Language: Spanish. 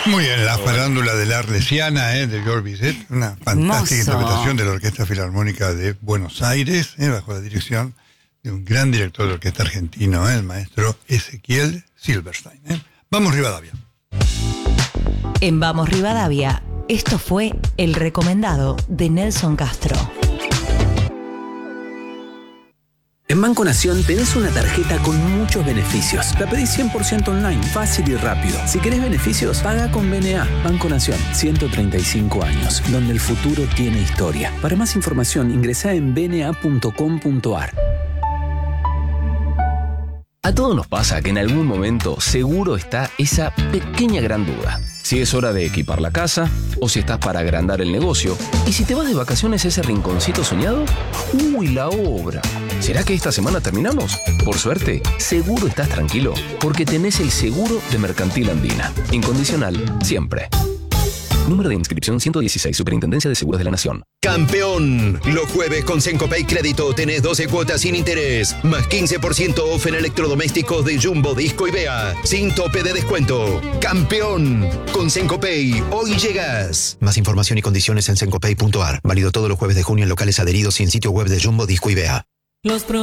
Muy bien, la farándula de la Arlesiana, de George Bizet, una fantástica interpretación de la Orquesta Filarmónica de Buenos Aires, bajo la dirección de un gran director de orquesta argentino, el maestro Ezequiel Silverstein. Vamos Rivadavia. En Vamos Rivadavia, esto fue El Recomendado de Nelson Castro. En Banco Nación tenés una tarjeta con muchos beneficios. La pedís 100% online, fácil y rápido. Si querés beneficios, paga con BNA. Banco Nación, 135 años, donde el futuro tiene historia. Para más información, ingresá en bna.com.ar. A todos nos pasa que en algún momento seguro está esa pequeña gran duda. Si es hora de equipar la casa, o si estás para agrandar el negocio, y si te vas de vacaciones a ese rinconcito soñado, ¡uy, la obra! ¿Será que esta semana terminamos? Por suerte, seguro estás tranquilo, porque tenés el seguro de Mercantil Andina. Incondicional, siempre. Número de inscripción 116, Superintendencia de Seguros de la Nación. ¡Campeón! Los jueves con Sencopay Crédito tenés 12 cuotas sin interés, más 15% off en electrodomésticos de Jumbo, Disco y Bea, sin tope de descuento. ¡Campeón! Con Sencopay, hoy llegas. Más información y condiciones en sencopay.ar. Válido todos los jueves de junio en locales adheridos y en sitio web de Jumbo, Disco y Bea.